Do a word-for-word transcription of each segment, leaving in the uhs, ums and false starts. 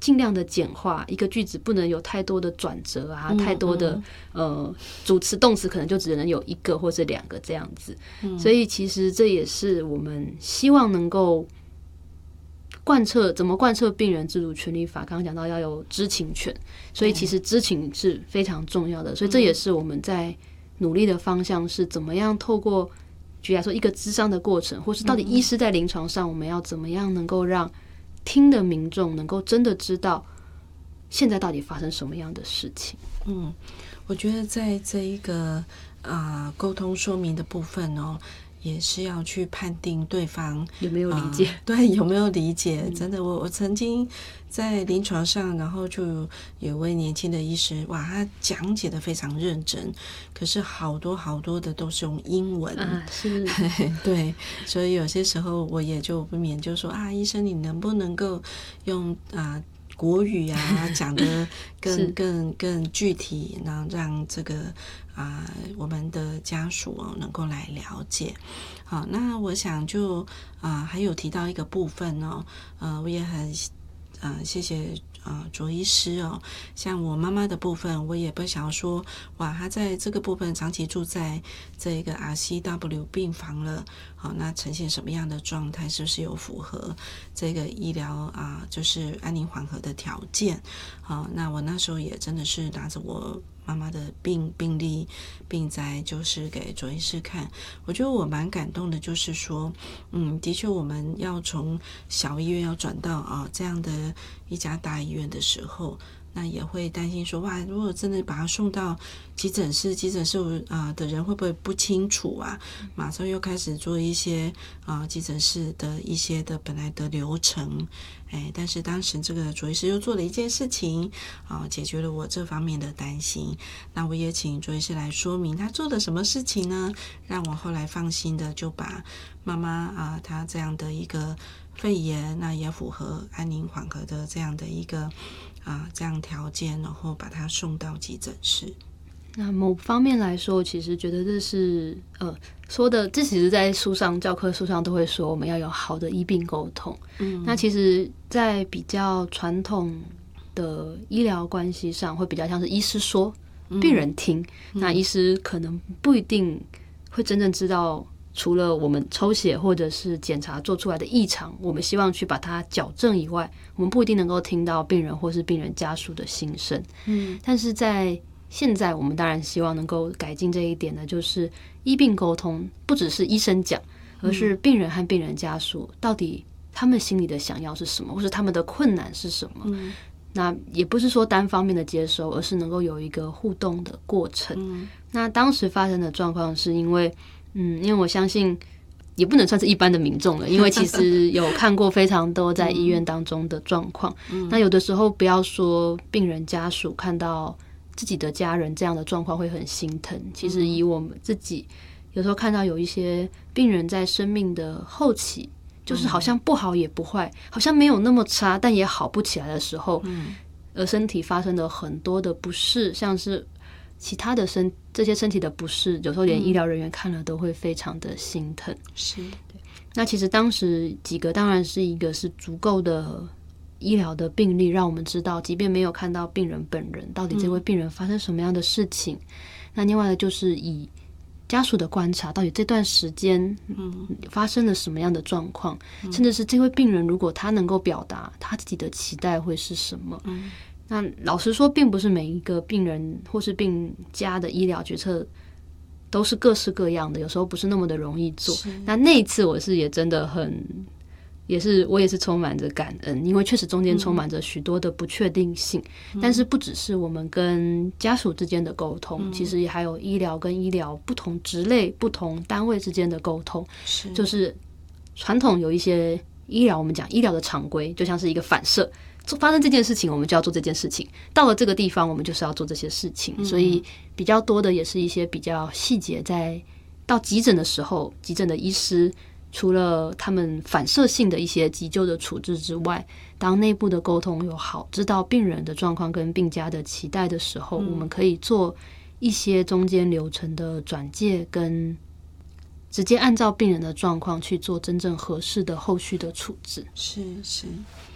尽量的简化一个句子，不能有太多的转折啊，嗯、太多的呃主词动词可能就只能有一个或者两个这样子。嗯、所以其实这也是我们希望能够贯彻怎么贯彻病人自主权利法。刚刚讲到要有知情权，所以其实知情是非常重要的。所以这也是我们在努力的方向，是怎么样透过举例来说一个咨商的过程，或是到底医师在临床上我们要怎么样能够让听的民众能够真的知道现在到底发生什么样的事情。 嗯，我觉得在这一个啊沟通说明的部分哦，也是要去判定对方有没有理解、呃、 对，有没有理解、嗯、真的我我曾经在临床上，然后就有位年轻的医师，哇，他讲解的非常认真，可是好多好多的都是用英文啊，是对，所以有些时候我也就不免就说啊，医生你能不能够用啊国语啊讲得更更更具体，然后让这个啊、呃、我们的家属哦能够来了解。好，那我想就啊、呃、还有提到一个部分哦，呃我也很呃谢谢呃卓医师哦，像我妈妈的部分，我也不想要说哇，她在这个部分长期住在这个 R C W 病房了，好，那呈现什么样的状态，是不是有符合这个医疗啊、呃、就是安宁缓和的条件？好，那我那时候也真的是拿着我妈妈的病病历病灾，就是给卓医师看。我觉得我蛮感动的，就是说嗯，的确我们要从小医院要转到啊、呃、这样的一家大医院的时候，那也会担心说哇，如果真的把他送到急诊室，急诊室啊、呃、的人会不会不清楚啊？马上又开始做一些啊、呃、急诊室的一些的本来的流程，哎，但是当时这个卓医师又做了一件事情啊、呃，解决了我这方面的担心。那我也请卓医师来说明他做了什么事情呢？让我后来放心的就把妈妈啊、呃、她这样的一个肺炎，那也符合安宁缓和的这样的一个啊、呃、这样条件，然后把他送到急诊室。 那某方面来说，其实觉得这是呃说的，这其实在书上教科书上都会说我们要有好的医病沟通。嗯，那其实在比较传统的医疗关系上，会比较像是医师说病人听、嗯、那医师可能不一定会真正知道，除了我们抽血或者是检查做出来的异常，我们希望去把它矫正以外，我们不一定能够听到病人或是病人家属的心声。嗯，但是在现在我们当然希望能够改进这一点的，就是医病沟通不只是医生讲，而是病人和病人家属到底他们心里的想要是什么，或是他们的困难是什么。嗯，那也不是说单方面的接收，而是能够有一个互动的过程。嗯，那当时发生的状况是因为嗯，因为我相信也不能算是一般的民众了，因为其实有看过非常多在医院当中的状况。嗯，那有的时候不要说病人家属看到自己的家人这样的状况会很心疼，其实以我们自己有时候看到有一些病人在生命的后期，就是好像不好也不坏，好像没有那么差，但也好不起来的时候，而身体发生了很多的不适，像是其他的身这些身体的不适，有时候连医疗人员看了都会非常的心疼。 是， 对。那其实当时几个当然是一个是足够的医疗的病例，让我们知道即便没有看到病人本人，到底这位病人发生什么样的事情。嗯，那另外的就是以家属的观察，到底这段时间发生了什么样的状况，嗯，甚至是这位病人如果他能够表达他自己的期待会是什么。嗯，那老实说并不是每一个病人或是病家的医疗决策都是各式各样的，有时候不是那么的容易做。那那一次我是也真的很也是我也是充满着感恩，因为确实中间充满着许多的不确定性。嗯，但是不只是我们跟家属之间的沟通，嗯，其实也还有医疗跟医疗不同职类不同单位之间的沟通。是，就是传统有一些医疗，我们讲医疗的常规就像是一个反射，发生这件事情我们就要做这件事情，到了这个地方我们就是要做这些事情。嗯，所以比较多的也是一些比较细节，在到急诊的时候，急诊的医师除了他们反射性的一些急救的处置之外，当内部的沟通有好，知道病人的状况跟病家的期待的时候，嗯，我们可以做一些中间流程的转介，跟直接按照病人的状况去做真正合适的后续的处置。 是是，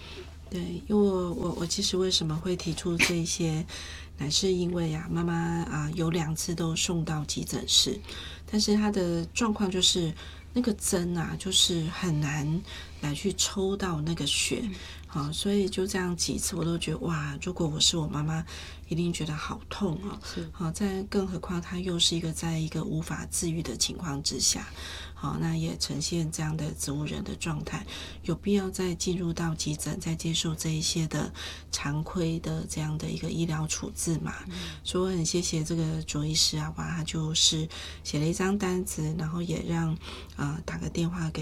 对，因为我我我其实为什么会提出这一些，乃是因为啊，妈妈啊有两次都送到急诊室，但是她的状况就是那个针啊，就是很难来去抽到那个血，好、嗯，所以就这样几次我都觉得哇，如果我是我妈妈，一定觉得好痛哦。好，在更何况她又是一个在一个无法治愈的情况之下。好，那也呈现这样的植物人的状态，有必要再进入到急诊，再接受这一些的常规的这样的一个医疗处置嘛？嗯、所以我很谢谢这个卓医师啊，哇，他就是写了一张单子，然后也让啊、呃、打个电话给